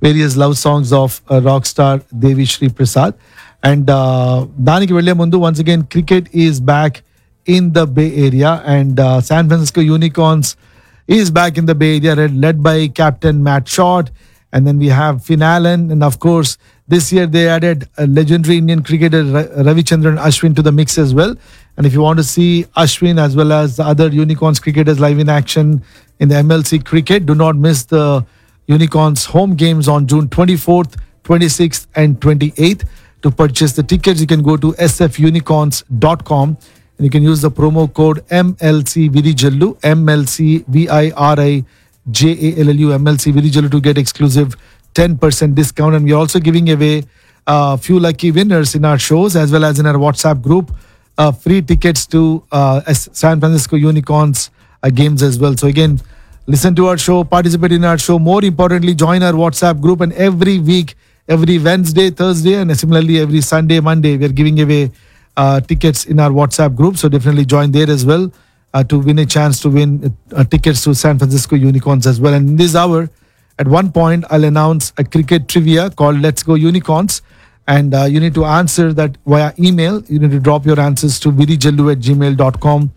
various love songs of rock star Devi Shri Prasad. And Daniki Velle Mundu, once again, cricket is back in the Bay Area, and San Francisco Unicorns is back in the Bay Area, led by Captain Matt Short. And then we have Finn Allen, and of course, this year they added a legendary Indian cricketer Ravichandran Ashwin to the mix as well. And if you want to see Ashwin as well as the other Unicorns cricketers live in action in the MLC cricket, do not miss the Unicorns home games on June 24th, 26th and 28th. To purchase the tickets, you can go to sfunicorns.com and you can use the promo code MLC Virijallu, MLC VIRIJALLU, MLC Virijallu to get exclusive 10% discount. And we're also giving away a few lucky winners in our shows as well as in our WhatsApp group, free tickets to San Francisco Unicorns games as well. So again, listen to our show, participate in our show. More importantly, join our WhatsApp group, and every week, every Wednesday, Thursday, and similarly every Sunday, Monday, we are giving away tickets in our WhatsApp group. So definitely join there as well to win a chance to win tickets to San Francisco Unicorns as well. And in this hour, at one point, I'll announce a cricket trivia called Let's Go Unicorns. And you need to answer that via email. You need to drop your answers to virijallu@gmail.com,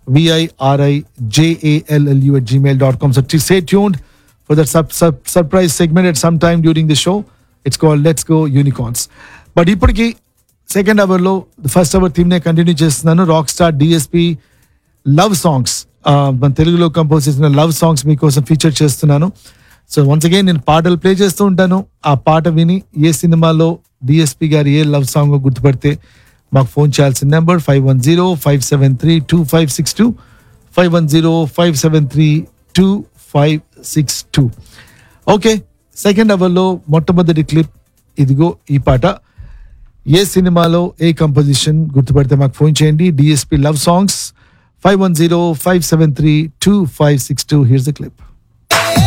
VIRIJALLU@gmail.com. So stay tuned for the surprise segment at some time during the show. It's called Let's Go Unicorns. But ఇప్పటికి second అవర్లో first hour థీమ్నే continue చేస్తున్నాను. Rock star DSP love songs, మన తెలుగులో compose చేసిన love songs మీకోసం feature చేస్తున్నాను. So once again నేను పాటలు ప్లే చేస్తూ ఉంటాను. ఆ పాట విని ఏ సినిమాలో డిఎస్పి గారు ఏ లవ్ సాంగ్ గుర్తుపడితే మాకు ఫోన్ చేయాల్సిన నెంబర్ 510-573-2562, 510-573-2562. ఓకే, సెకండ్ అవర్లో మొట్టమొదటి క్లిప్ ఇదిగో. ఈ పాట ఏ సినిమాలో ఏ కంపోజిషన్ గుర్తుపడితే మాకు ఫోన్ చేయండి. DSP love songs 510-573-2562. Here's the clip.